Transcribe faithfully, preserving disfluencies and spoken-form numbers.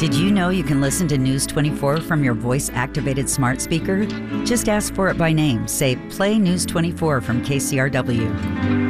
Did you know you can listen to News twenty-four from your voice-activated smart speaker? Just ask for it by name. Say, play News twenty-four from K C R W.